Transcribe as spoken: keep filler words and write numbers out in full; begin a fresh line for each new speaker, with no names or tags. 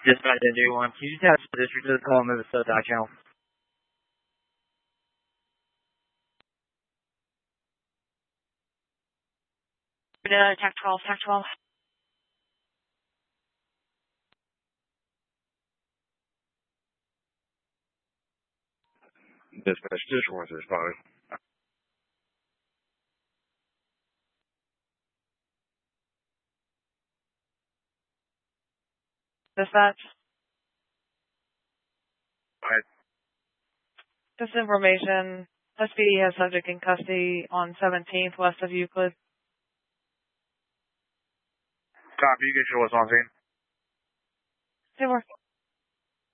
Dispatch N J one, can you attach the district to the call and move it to the dock channel?
Uh, T A C twelve, T A C twelve.
Dispatch, just one responding.
Dispatch.
Alright.
This information, S P D has subject in custody on seventeenth west of Euclid.
Copy, you get your what's on scene.
Hey, we're